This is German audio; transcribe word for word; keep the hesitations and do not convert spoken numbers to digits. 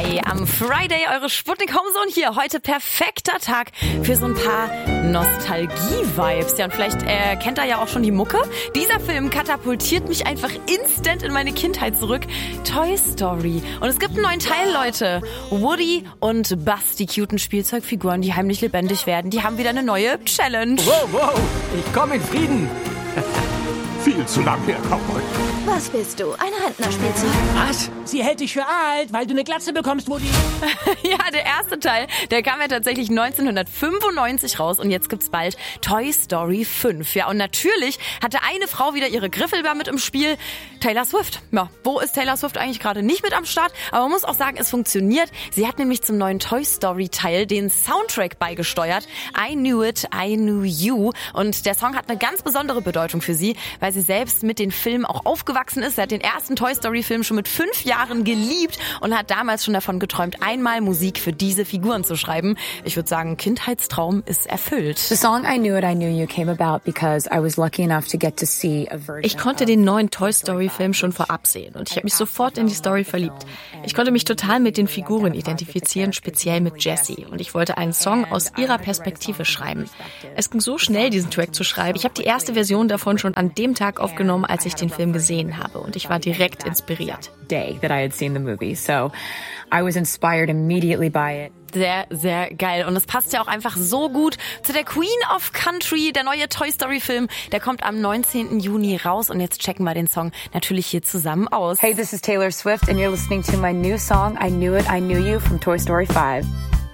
Hi am Friday, eure Sputnik Homezone hier. Heute perfekter Tag für so ein paar Nostalgie-Vibes. Ja, und vielleicht äh, kennt ihr ja auch schon die Mucke. Dieser Film katapultiert mich einfach instant in meine Kindheit zurück. Toy Story. Und es gibt einen neuen Teil, Leute. Woody und Buzz, die cuten Spielzeugfiguren, die heimlich lebendig werden, die haben wieder eine neue Challenge. Wow, wow, ich komme in Frieden. Viel zu lang her, Cowboy. Was bist du? Ein Rentnerspielzeug? Was? Sie hält dich für alt, weil du eine Glatze bekommst, Woody. Ja, der erste Teil, der kam ja tatsächlich neunzehnhundertfünfundneunzig raus und jetzt gibt's bald Toy Story fünf. Ja, und natürlich hatte eine Frau wieder ihre Griffelbar mit im Spiel, Taylor Swift. Ja, wo ist Taylor Swift eigentlich gerade nicht mit am Start? Aber man muss auch sagen, es funktioniert. Sie hat nämlich zum neuen Toy Story Teil den Soundtrack beigesteuert. I Knew It, I Knew You. Und der Song hat eine ganz besondere Bedeutung für sie, weil sie selbst mit den Filmen auch aufgewachsen ist. Sie hat den ersten Toy Story Film schon mit fünf Jahren geliebt und hat damals schon davon geträumt, einmal Musik für diese Figuren zu schreiben. Ich würde sagen, Kindheitstraum ist erfüllt. The song I Knew It, I Knew You came about because I was lucky enough to get to see a version. Ich konnte den neuen Toy Story Film schon vorab sehen und ich habe mich sofort in die Story verliebt. Ich konnte mich total mit den Figuren identifizieren, speziell mit Jessie. Und ich wollte einen Song aus ihrer Perspektive schreiben. Es ging so schnell, diesen Track zu schreiben. Ich habe die erste Version davon schon an dem Tag aufgenommen, als ich den Film gesehen habe. Und ich war direkt inspiriert. Day that I had seen the movie, so I was inspired immediately by it. Sehr, sehr geil. Und es passt ja auch einfach so gut zu der Queen of Country. Der neue Toy Story Film, der kommt am neunzehnten Juni raus. Und jetzt checken wir den Song natürlich hier zusammen aus. Hey, this is Taylor Swift and you're listening to my new song I Knew It, I Knew You from Toy Story five.